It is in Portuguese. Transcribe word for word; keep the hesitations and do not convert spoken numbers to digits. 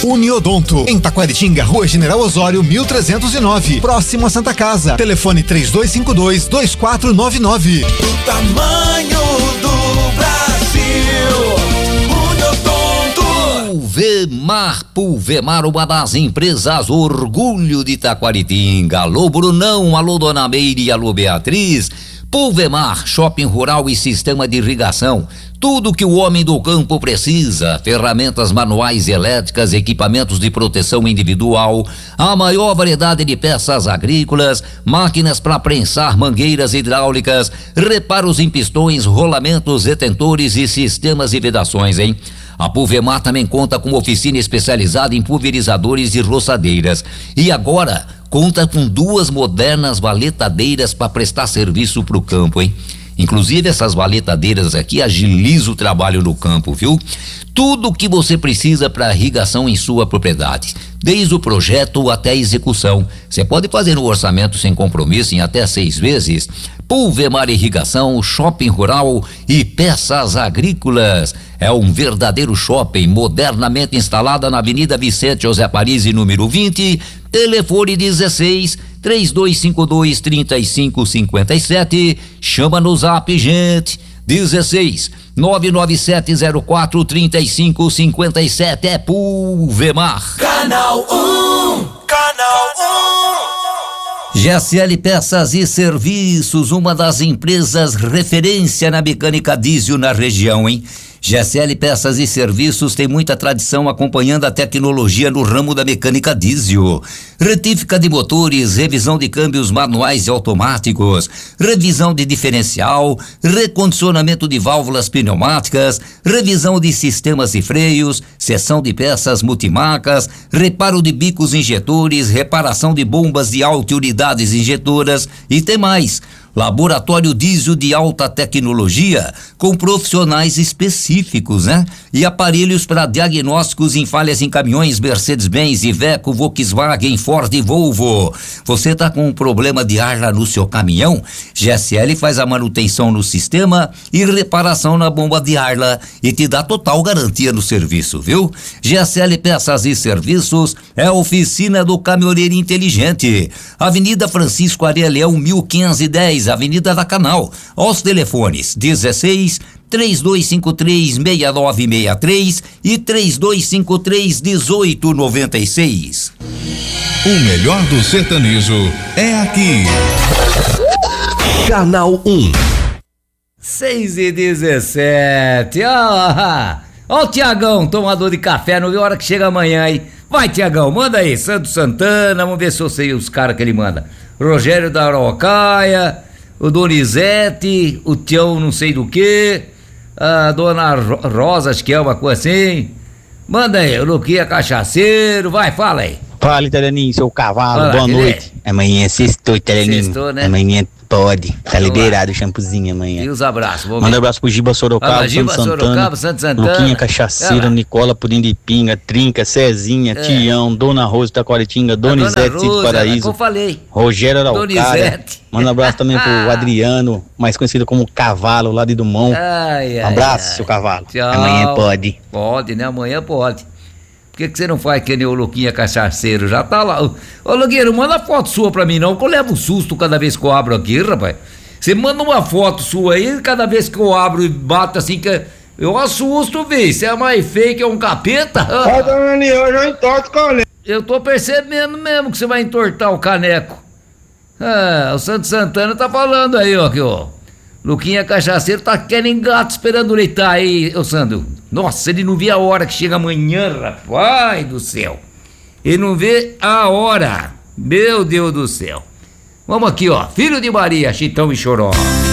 Uniodonto, em Taquaritinga, Rua General Osório, mil trezentos e nove, próximo a Santa Casa. Telefone três dois cinco dois, dois quatro nove nove. O tamanho do Brasil, Uniodonto. Pulvemar, Pulvemar, uma das empresas orgulho de Taquaritinga. Alô Brunão, alô Dona Meire e alô Beatriz. Pulvemar, shopping rural e sistema de irrigação. Tudo que o homem do campo precisa: ferramentas manuais e elétricas, equipamentos de proteção individual, a maior variedade de peças agrícolas, máquinas para prensar mangueiras hidráulicas, reparos em pistões, rolamentos, retentores e sistemas de vedações, hein? A Pulvemar também conta com oficina especializada em pulverizadores e roçadeiras. E agora conta com duas modernas valetadeiras para prestar serviço para o campo, hein? Inclusive essas valetadeiras aqui agilizam o trabalho no campo, viu? Tudo o que você precisa para irrigação em sua propriedade, desde o projeto até a execução. Você pode fazer um orçamento sem compromisso em até seis vezes. Pulvemar Irrigação, shopping rural e peças agrícolas. É um verdadeiro shopping, modernamente instalada na Avenida Vicente José Parisi, número vinte. Telefone dezesseis, três dois cinco dois, três cinco cinco sete. Chama no zap, gente. dezesseis, nove nove sete zero quatro, três cinco cinco sete. É Pulvemar. Canal um, Canal um. G S L Peças e Serviços, uma das empresas referência na mecânica diesel na região, hein? G S L Peças e Serviços tem muita tradição acompanhando a tecnologia no ramo da mecânica diesel. Retífica de motores, revisão de câmbios manuais e automáticos, revisão de diferencial, recondicionamento de válvulas pneumáticas, revisão de sistemas e freios, seção de peças multimarcas, reparo de bicos injetores, reparação de bombas de alta unidades injetoras e tem mais. Laboratório diesel de alta tecnologia, com profissionais específicos, né? E aparelhos para diagnósticos em falhas em caminhões Mercedes-Benz, Iveco, Volkswagen, Ford e Volvo. Você tá com um problema de ar lá no seu caminhão? G S L faz a manutenção no sistema e reparação na bomba de ar lá e te dá total garantia no serviço, viu? G S L Peças e Serviços é a oficina do caminhoneiro inteligente. Avenida Francisco Aurelião, mil quinhentos e dez, Avenida da Canal. Aos telefones dezesseis, três dois cinco três, seis nove seis três e três dois cinco três, um oito nove seis. O melhor do sertanejo é aqui. Canal um. seis e dezessete. Ó, ó o Tiagão, tomador de café, não viu a hora que chega amanhã aí. Vai, Tiagão, manda aí. Santo Santana, vamos ver se eu sei os caras que ele manda. Rogério da Araucaia, o Donizete, o Tião não sei do que, a Dona Rosa, acho que é uma coisa assim. Manda aí, o Luquinha Cachaceiro, vai, fala aí. Fala, Italianinho, seu cavalo, Fala, boa noite. É? Amanhã é sextou, Italianinho. Sextou, né? Amanhã pode, tá Vamos liberado lá. O shampoozinho amanhã. E os abraços, vou Manda um abraço pro Giba Sorocaba, ah, Giba, Santo Santana, Sorocaba, Santo Santana, Luquinha Cachaceira, ah, Nicola Pudim de Pinga, Trinca, Cezinha, é. Tião, Dona Rosa Taquaritinga, Donizete de Paraíso, eu falei. Rogério Araucária. Manda um abraço também pro Adriano, mais conhecido como Cavalo, lá de Dumont. Ai, ai, um abraço, ai. seu Cavalo. Tchau. Amanhã pode. Pode, né? Amanhã pode. Por que, que você não faz que nem o Luquinha Cachaceiro? Já tá lá. Ô, ô Luquinha, manda foto sua pra mim não, que eu levo um susto cada vez que eu abro aqui, rapaz. Você manda uma foto sua aí, cada vez que eu abro e bato assim, que eu assusto, velho. Você é mais feio que é um capeta. Ó, dona Ani, eu já entorto o caneco. Eu tô percebendo mesmo que você vai entortar o caneco. Ah, o Santo Santana tá falando aí, ó, aqui, ó. Luquinha Cachaceiro tá querendo gato esperando leitar aí, ô Sandro. Nossa, ele não vê a hora que chega amanhã, rapaz do céu. Ele não vê a hora. Meu Deus do céu. Vamos aqui, ó. Filho de Maria, Chitão e Choró.